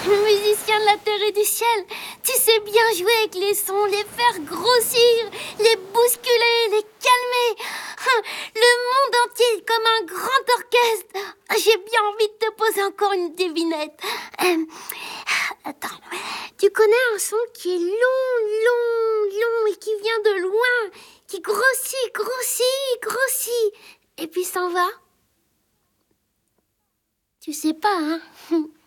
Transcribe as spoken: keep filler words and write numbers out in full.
Musicien de la terre et du ciel, tu sais bien jouer avec les sons, les faire grossir, les bousculer, les calmer. Le monde entier comme un grand orchestre. J'ai bien envie de te poser encore une devinette. Euh, attends, tu connais un son qui est long, long, long et qui vient de loin, qui grossit, grossit, grossit, et puis s'en va? Tu sais pas, hein?